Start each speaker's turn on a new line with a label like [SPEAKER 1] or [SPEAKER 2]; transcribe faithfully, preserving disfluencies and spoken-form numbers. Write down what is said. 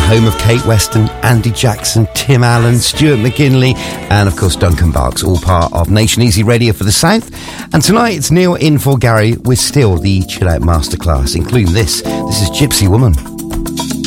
[SPEAKER 1] home of Kate Weston, Andy Jackson, Tim Allen, Stuart McGinley, and of course Duncan Barks, all part of Nation Easy Radio for the South. And tonight it's Neil in for Gary with still the Chill Out Masterclass, including this. This is Gypsy Woman.